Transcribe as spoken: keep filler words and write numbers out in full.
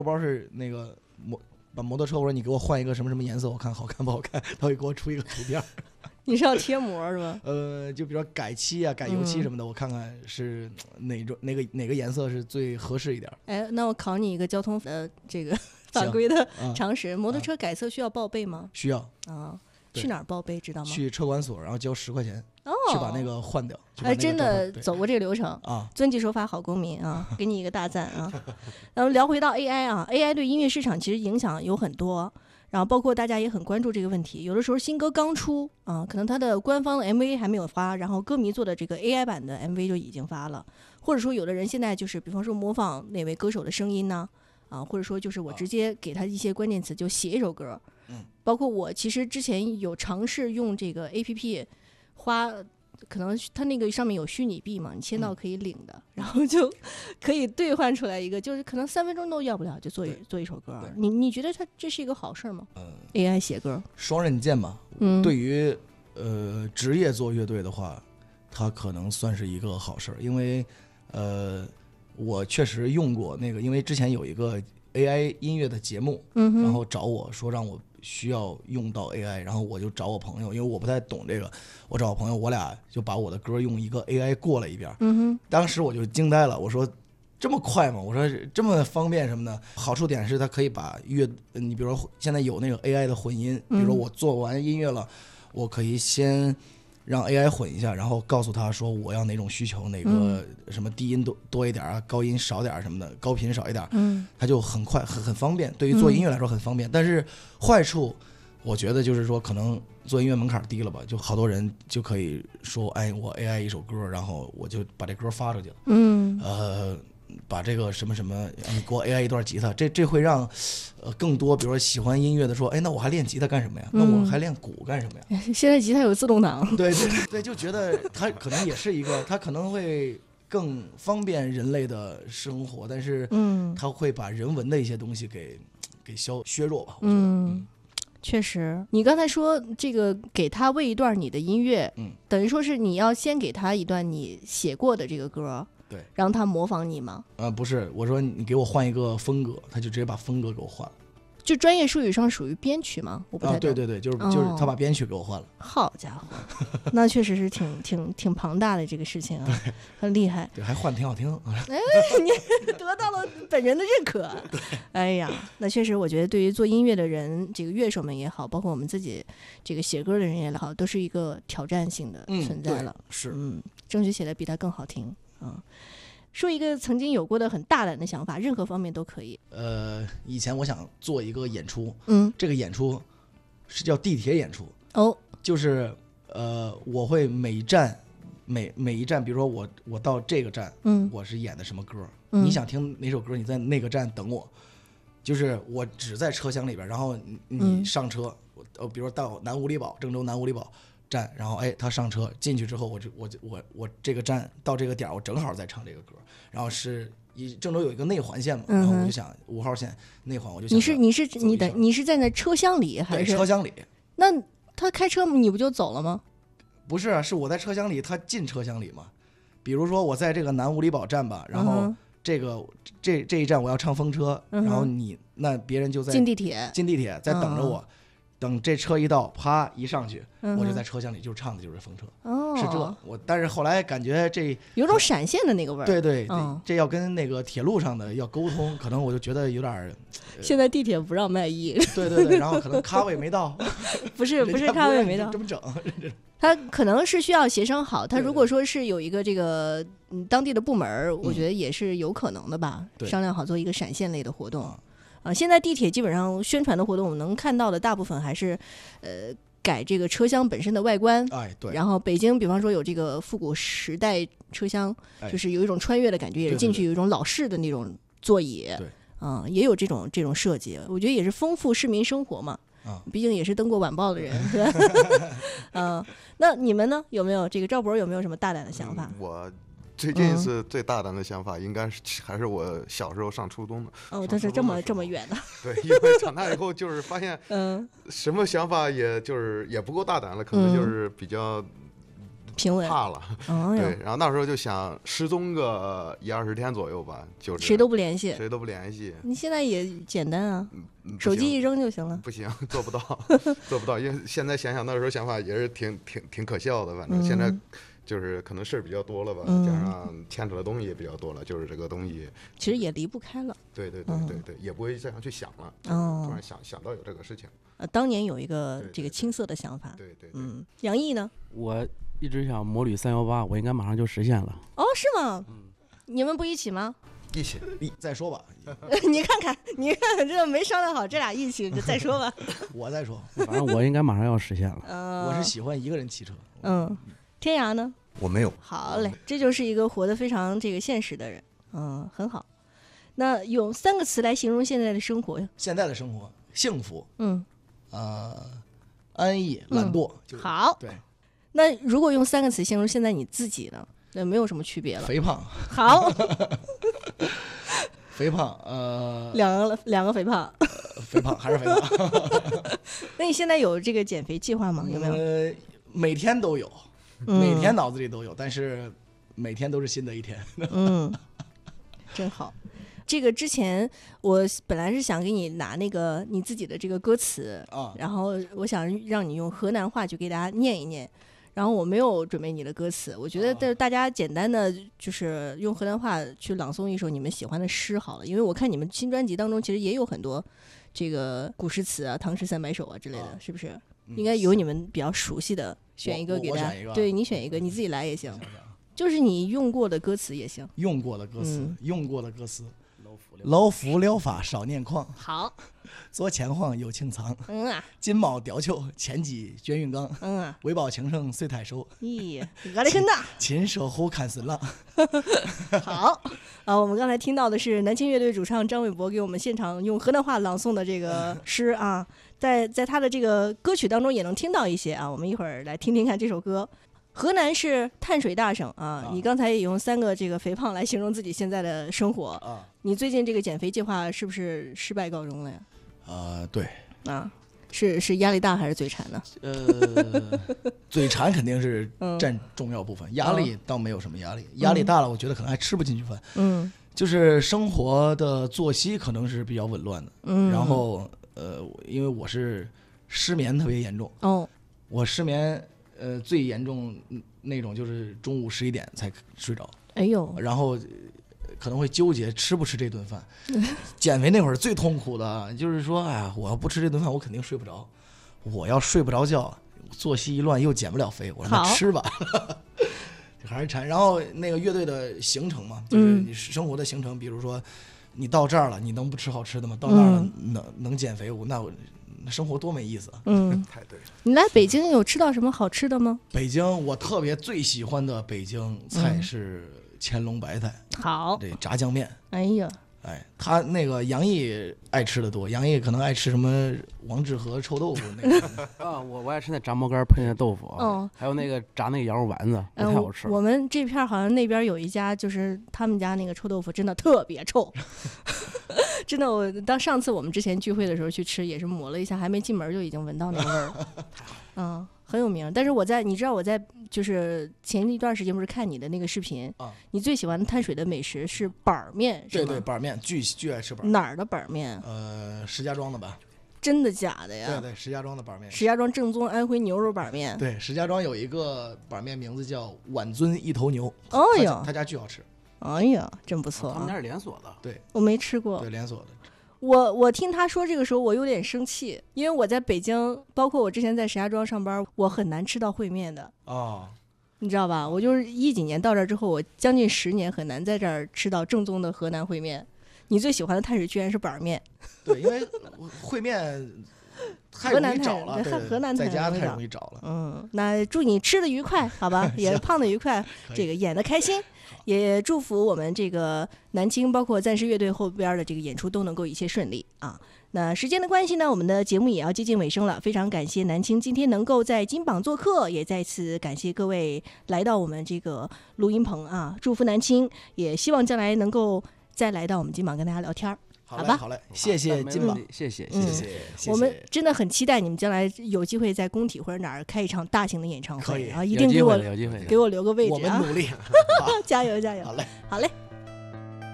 包是那个摩把摩托车，我说你给我换一个什么什么颜色，我看好看不好看，他会给我出一个图片。 你是要贴膜是吧？ 呃，就比如说改漆啊、改油漆什么的，嗯、我看看是哪种哪个哪个颜色是最合适一点。 哎，那我考你一个交通呃这个法规的常识，摩托车改色需要报备吗？ 需要啊。去哪儿报备知道吗？ 去车管所，然后交十块钱， 哦， 去把那个换掉。 哎，真的走过这个流程啊， 遵纪守法好公民啊，给你一个大赞啊。然后聊回到 A I 啊 ，A I 对音乐市场其实影响有很多，然后包括大家也很关注这个问题。有的时候新歌刚出啊，可能它的官方的 M V 还没有发，然后歌迷做的这个 A I 版的 M V 就已经发了，或者说有的人现在就是比方说模仿哪位歌手的声音呢？啊，或者说就是我直接给他一些关键词就写一首歌， 嗯， 包括我其实之前有尝试用这个 A P P， 花可能它那个上面有虚拟币嘛，你签到可以领的，嗯、然后就可以兑换出来一个，就是可能三分钟都要不了就做一做一首歌。你你觉得它这是一个好事吗？嗯 ，A I 写歌双刃剑嘛， 嗯， 对于呃职业做乐队的话，它可能算是一个好事，因为呃。我确实用过那个，因为之前有一个 A I 音乐的节目， 嗯， 然后找我说让我需要用到 A I， 然后我就找我朋友，因为我不太懂这个，我找我朋友，我俩就把我的歌用一个 A I 过了一遍， 嗯哼， 当时我就惊呆了，我说这么快吗？我说这么方便什么的？好处点是它可以把乐，你比如说现在有那个 A I 的混音，比如说我做完音乐了，我可以先让 A I 混一下，然后告诉他说我要哪种需求，哪个什么低音多多一点啊，高音少点什么的，高频少一点， 嗯， 他就很快很很方便，对于做音乐来说很方便。嗯、但是坏处，我觉得就是说可能做音乐门槛低了吧，就好多人就可以说，哎，我 A I 一首歌，然后我就把这歌发出去了， 嗯， 呃。把这个什么什么，你给我 A I 一段吉他，这这会让，呃，更多比如说喜欢音乐的说，哎，那我还练吉他干什么呀？那我还练鼓干什么呀？ 嗯、现在吉他有自动挡， 对对对，就觉得它可能也是一个，它可能会更方便人类的生活，但是， 嗯， 它会把人文的一些东西给给消削弱吧。我觉得嗯，确实，你刚才说这个给他喂一段你的音乐， 嗯， 等于说是你要先给他一段你写过的这个歌。 对， 让他模仿你吗？ 呃，不是，我说你给我换一个风格，他就直接把风格给我换了。 就专业术语上属于编曲吗？我不太懂。 啊，对对对，就是、哦、就是他把编曲给我换了。 好家伙，那确实是挺挺挺庞大的这个事情啊，很厉害。 对，还换挺好听。 哎，你得到了本人的认可。哎呀，那确实，我觉得对于做音乐的人，这个乐手们也好，包括我们自己这个写歌的人也好，都是一个挑战性的存在了。 嗯、是， 嗯，争取写的比他更好听。嗯，说一个曾经有过的很大胆的想法，任何方面都可以。 呃，以前我想做一个演出， 嗯， 这个演出是叫地铁演出。 哦， 就是呃，我会每一站每每一站，比如说我我到这个站， 嗯， 我是演的什么歌， 嗯、 你想听哪首歌，你在那个站等我，就是我只在车厢里边，然后你上车，呃、嗯，比如说到南五里堡，郑州南五里堡。站，然后哎，他上车进去之后，我就我就我我这个站到这个点，我正好在唱这个歌。然后是一郑州有一个内环线嘛， 嗯、 然后我就想五号线内环，我就想你是你是你等你是站在车厢里还是车厢里？ 那他开车你不就走了吗？ 不是啊，是我在车厢里，他进车厢里嘛。比如说我在这个南五里堡站吧，然后这个、嗯、这这一站我要唱风车， 嗯、 然后你那别人就在进地铁进地铁在等着我。嗯，等这车一到，啪一上去， 嗯、 我就在车厢里，就唱的就是风车， 哦， 是这我。但是后来感觉这有种闪现的那个味儿， 对对， 嗯、 这要跟那个铁路上的要沟通，可能我就觉得有点、呃。 现在地铁不让卖艺， 对对对，然后可能咖位没到， 不是不是咖位没到， 这么整， 他可能是需要协商好。他如果说是有一个这个嗯当地的部门，我觉得也是有可能的吧， 嗯、 商量好做一个闪现类的活动。嗯啊，现在地铁基本上宣传的活动，我们能看到的大部分还是，呃，改这个车厢本身的外观。 哎，对。 然后北京，比方说有这个复古时代车厢， 哎、 就是有一种穿越的感觉，也是进去有一种老式的那种座椅。 对。 啊、嗯，也有这种这种设计，我觉得也是丰富市民生活嘛。 啊， 毕竟也是登过晚报的人，对吧？嗯，那你们呢？有没有这个赵博有没有什么大胆的想法？ 嗯、我。最近一次最大胆的想法，应该是还是我小时候上初中的。 哦，但是这么这么远的。 对，因为长大以后就是发现， 嗯， 什么想法也就是也不够大胆了，可能就是比较平稳怕了。 哦对，然后那时候就想失踪个一二十天左右吧，就是谁都不联系， 谁都不联系。 你现在也简单啊， 嗯手机一扔就行了。 不行，做不到，做不到。因为现在想想那时候想法也是挺挺挺可笑的，反正现在。 嗯就是可能事儿比较多了吧， 嗯、 加上牵扯的东西也比较多了，就是这个东西其实也离不开了。 对对对对对，嗯、也不会这样去想了。 哦， 突然想想到有这个事情。 呃，当年有一个这个青涩的想法。 对 对, 对, 对， 嗯，杨毅呢？ 我一直想摩旅三幺八，我应该马上就实现了。 哦，是吗？嗯，你们不一起吗？ 一起， 你再说吧。 你看看，你看看，这没商量好，这俩一起，再说吧。 我再说， 反正我应该马上要实现了。 嗯、 我是喜欢一个人骑车。 嗯，天涯呢？ 我没有。 好嘞，这就是一个活得非常这个现实的人，嗯，很好。那用三个词来形容现在的生活。 现在的生活，幸福， 嗯， 呃，安逸，懒惰。 嗯、好， 对。 那如果用三个词形容现在你自己呢？那没有什么区别了。 肥胖。 好。 肥胖，呃， 两个两个肥胖。 呃、肥胖还是肥胖。 那你现在有这个减肥计划吗？有没有？ 呃，每天都有。每天脑子里都有，但是每天都是新的一天。 嗯，真好。这个之前我本来是想给你拿那个你自己的这个歌词啊， 然后我想让你用河南话去给大家念一念，然后我没有准备你的歌词，我觉得大家简单的就是用河南话去朗诵一首你们喜欢的诗好了，因为我看你们新专辑当中其实也有很多这个古诗词啊、唐诗三百首啊之类的，啊、是不是？应该有你们比较熟悉的，选一个给大家。对，你选一个，你自己来也行，就是你用过的歌词也行。 用过的歌词， 嗯、 用过的歌词。老夫聊发少年狂， 好。 左牵晃右清仓， 嗯啊。 金毛吊球，前击卷云冈， 嗯啊。 为报情深随太守， 咦，压力很大。 禽舍虎看孙郎。 好啊，我们刚才听到的是南青乐队主唱张伟博给我们现场用河南话朗诵的这个诗啊。在在他的这个歌曲当中也能听到一些啊，我们一会儿来听听看这首歌。河南是碳水大省啊，啊你刚才也用三个这个肥胖来形容自己现在的生活啊。你最近这个减肥计划是不是失败告终了呀？ 呃，对啊，是是压力大还是嘴馋呢？ 呃，嘴馋肯定是占重要部分，嗯、压力倒没有什么压力，嗯、压力大了，我觉得可能还吃不进去饭。 嗯， 就是生活的作息可能是比较紊乱的。 嗯， 然后。呃，因为我是失眠特别严重哦， 我失眠呃最严重那种就是中午十一点才睡着， 哎呦， 然后可能会纠结吃不吃这顿饭。减肥那会儿最痛苦的就是说，哎呀，我要不吃这顿饭，我肯定睡不着。我要睡不着觉，作息一乱又减不了肥，我让他吃吧。还是馋。然后那个乐队的行程嘛，就是你生活的行程，嗯、比如说。你到这儿了，你能不吃好吃的吗？到那儿了，嗯、能能减肥，我那我生活多没意思啊！ 嗯， 太对了。 你来北京有吃到什么好吃的吗？ 北京我特别最喜欢的北京菜是乾隆白菜， 嗯、好， 这炸酱面。 哎呀， 哎，他那个杨毅爱吃的多，杨毅可能爱吃什么王致和臭豆腐那个啊，我我爱吃那炸毛干配那豆腐， 哦， 还有那个炸那个羊肉丸子， 嗯、 太好吃了。 我们这片好像那边有一家，就是他们家那个臭豆腐真的特别臭。真的，我当上次我们之前聚会的时候去吃，也是抹了一下，还没进门就已经闻到那个味儿了。嗯，很有名。但是我在，你知道我在就是前一段时间不是看你的那个视频啊，你最喜欢的碳水的美食是板面，是吗？ 对对，板面巨巨爱吃板面。 哪儿的板面？ 呃，石家庄的吧。 真的假的呀？ 对对，石家庄的板面。 石家庄正宗安徽牛肉板面。 对，石家庄有一个板面名字叫碗尊一头牛。 哦哟， 他家巨好吃。 哎呀，真不错、啊！ 他们家是连锁的， 对， 我没吃过。 对，连锁的。 我我听他说这个时候，我有点生气，因为我在北京，包括我之前在石家庄上班，我很难吃到烩面的。 哦， 你知道吧？我就是一几年到这儿之后，我将近十年很难在这儿吃到正宗的河南烩面。你最喜欢的碳水居然是板面？ 对，因为烩面太容易找了，对， 河南在家太容易找了。 嗯，那祝你吃的愉快，好吧？也胖的愉快，这个演的开心。也祝福我们这个南青，包括暂时乐队后边的这个演出都能够一切顺利啊！那时间的关系呢，我们的节目也要接近尾声了。非常感谢南青今天能够在金榜做客，也再次感谢各位来到我们这个录音棚啊！祝福南青，也希望将来能够再来到我们金榜跟大家聊天。 好吧好嘞好嘞，谢谢金宝， 谢谢嗯谢谢谢谢。 我们真的很期待你们将来有机会在工体或者哪儿开一场大型的演唱可以会啊，一定给我有机会的，有机会的。 给我留个位置啊我们努！力， 加油加油！ 好嘞。 好嘞。